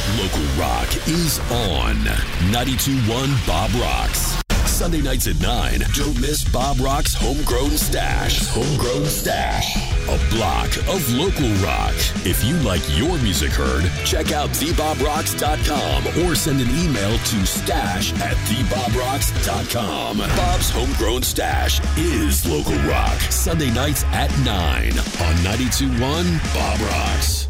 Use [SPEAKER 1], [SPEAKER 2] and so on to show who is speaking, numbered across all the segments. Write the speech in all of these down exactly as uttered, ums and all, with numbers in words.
[SPEAKER 1] Local rock is on. ninety-two point one Bob Rocks. Sunday nights at nine. Don't miss Bob Rock's Homegrown Stash. Homegrown Stash. A block of local rock. If you like your music heard, check out the bob rocks dot com or send an email to stash at the bob rocks dot com. Bob's Homegrown Stash is local rock. Sunday nights at nine on ninety-two point one Bob Rocks.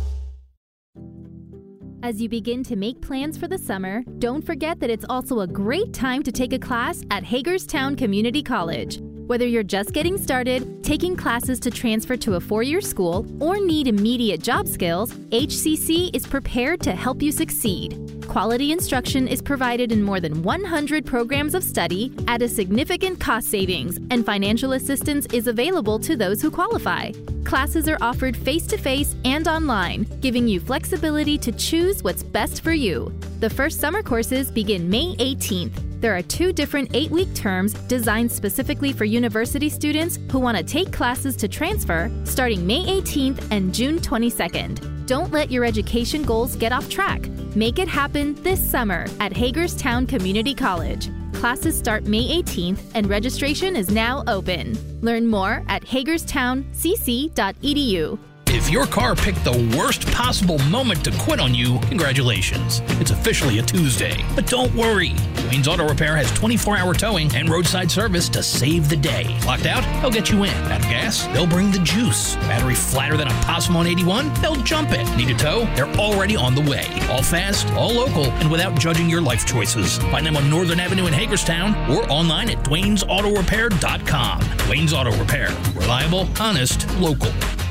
[SPEAKER 2] As you begin to make plans for the summer, don't forget that it's also a great time to take a class at Hagerstown Community College. Whether you're just getting started, taking classes to transfer to a four-year school, or need immediate job skills, H C C is prepared to help you succeed. Quality instruction is provided in more than one hundred programs of study at a significant cost savings, and financial assistance is available to those who qualify. Classes are offered face-to-face and online, giving you flexibility to choose what's best for you. The first summer courses begin May eighteenth. There are two different eight-week terms designed specifically for university students who want to take classes to transfer starting May eighteenth and June twenty-second. Don't let your education goals get off track. Make it happen this summer at Hagerstown Community College. Classes start May eighteenth and registration is now open. Learn more at hagerstown c c dot e d u.
[SPEAKER 3] If your car picked the worst possible moment to quit on you, congratulations. It's officially a Tuesday. But don't worry. Wayne's Auto Repair has twenty-four hour towing and roadside service to save the day. Locked out? They'll get you in. Out of gas? They'll bring the juice. Battery flatter than a possum on eighty-one? They'll jump it. Need a tow? They're already on the way. All fast, all local, and without judging your life choices. Find them on Northern Avenue in Hagerstown or online at dwaynes auto repair dot com. Dwayne's Auto Repair. Reliable, honest, local.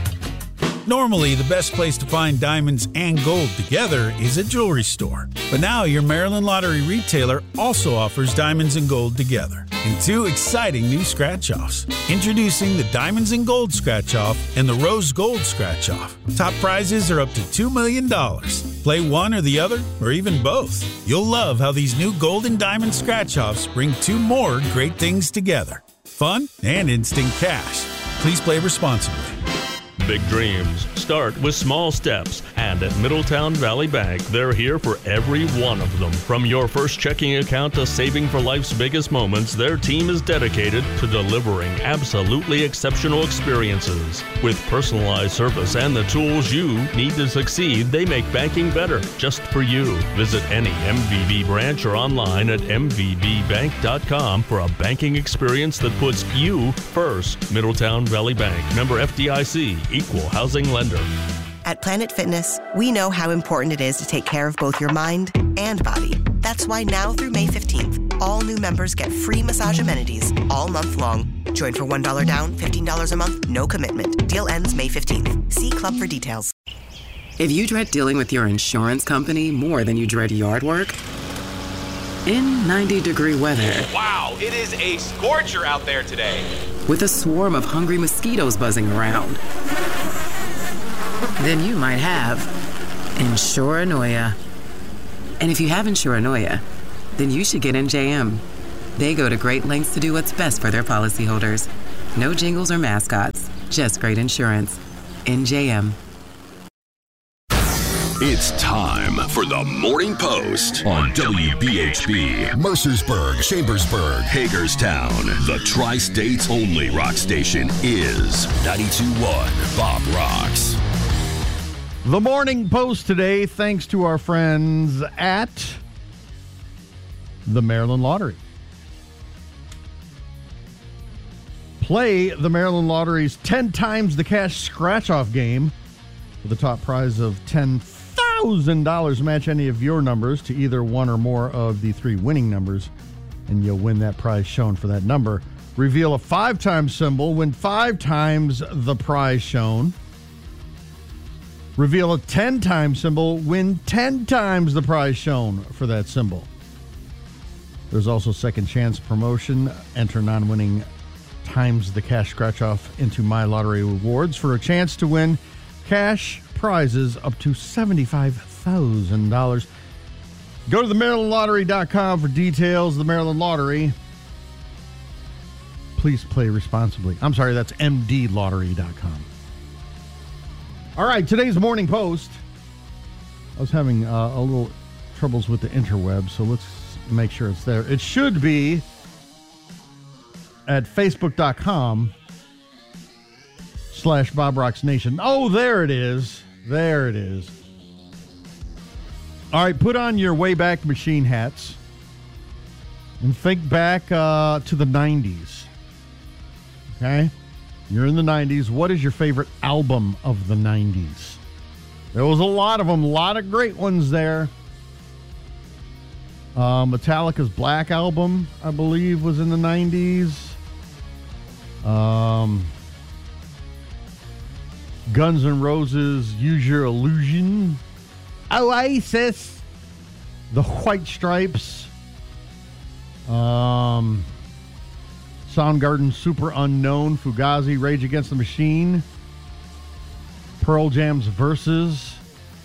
[SPEAKER 4] Normally, the best place to find diamonds and gold together is a jewelry store. But now your Maryland Lottery retailer also offers diamonds and gold together in two exciting new scratch-offs. Introducing the Diamonds and Gold Scratch-Off and the Rose Gold Scratch-Off. Top prizes are up to two million dollars. Play one or the other, or even both. You'll love how these new gold and diamond scratch-offs bring two more great things together. Fun and instant cash. Please play responsibly.
[SPEAKER 5] Big dreams start with small steps, and at Middletown Valley Bank, they're here for every one of them. From your first checking account to saving for life's biggest moments, their team is dedicated to delivering absolutely exceptional experiences. With personalized service and the tools you need to succeed, they make banking better just for you. Visit any M V B branch or online at m v b bank dot com for a banking experience that puts you first. Middletown Valley Bank, member F D I C. Equal housing lender.
[SPEAKER 6] At Planet Fitness, we know how important it is to take care of both your mind and body. That's why now through May fifteenth, all new members get free massage amenities all month long. Join for one dollar down, fifteen dollars a month, no commitment. Deal ends May fifteenth. See club for details.
[SPEAKER 7] If you dread dealing with your insurance company more than you dread yard work, in ninety degree weather.
[SPEAKER 8] Wow, it is a scorcher out there today.
[SPEAKER 7] With a swarm of hungry mosquitoes buzzing around, then you might have Insuranoia. And if you have Insuranoia, then you should get N J M. They go to great lengths to do what's best for their policyholders. No jingles or mascots, just great insurance. N J M.
[SPEAKER 1] It's time for the Morning Post on W B H B, Mercersburg, Chambersburg, Hagerstown. The Tri-State's only rock station is ninety-two point one Bob Rocks.
[SPEAKER 9] The Morning Post today, thanks to our friends at the Maryland Lottery. Play the Maryland Lottery's ten times the cash scratch-off game with a top prize of ten thousand dollars. Match any of your numbers to either one or more of the three winning numbers, and you'll win that prize shown for that number. Reveal a five-times symbol, win five times the prize shown. Reveal a ten-time symbol, win ten times the prize shown for that symbol. There's also second chance promotion. Enter non-winning times the cash scratch-off into My Lottery Rewards for a chance to win cash prizes up to seventy-five thousand dollars. Go to the maryland lottery dot com for details. The Maryland Lottery. Please play responsibly. I'm sorry, that's m d lottery dot com. All right, today's Morning Post. I was having uh, a little troubles with the interweb, so let's make sure it's there. It should be at facebook.com slash Bob Rocks Nation. Oh, there it is. There it is. All right, put on your Wayback Machine hats and think back uh, to the nineties. Okay? You're in the nineties. What is your favorite album of the nineties? There was a lot of them, a lot of great ones there. Uh, Metallica's Black Album, I believe, was in the nineties. Um, Guns N' Roses' Use Your Illusion. Oasis. The White Stripes. Um, Soundgarden, Super Unknown. Fugazi, Rage Against the Machine. Pearl Jam's Versus.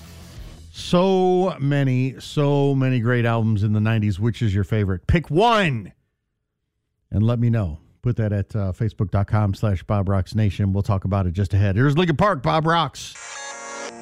[SPEAKER 9] So many, so many great albums in the nineties. Which is your favorite? Pick one and let me know. Put that at uh, facebook.com slash Bob Rocks Nation. We'll talk about it just ahead. Here's Linkin Park, Bob Rocks.